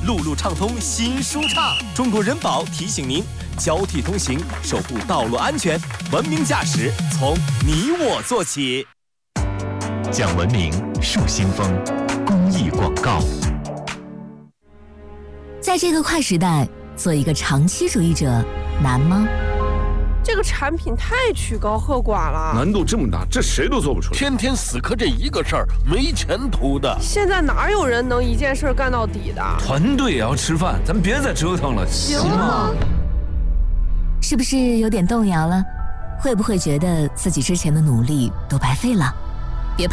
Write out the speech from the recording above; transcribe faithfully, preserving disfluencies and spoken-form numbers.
路路畅通新舒畅。中国人保提醒您：交替通行，守护道路安全，文明驾驶从你我做起。 讲文明树新风，公益广告。 在这个快时代，做一个长期主义者难吗？ 这个产品太曲高和寡了， 难度这么大，这谁都做不出来。 天天死磕这一个事儿，没前途的。 现在哪有人能一件事干到底的？ 团队也要吃饭，咱别再折腾了，行吗？ 是不是有点动摇了？会不会觉得自己之前的努力都白费了？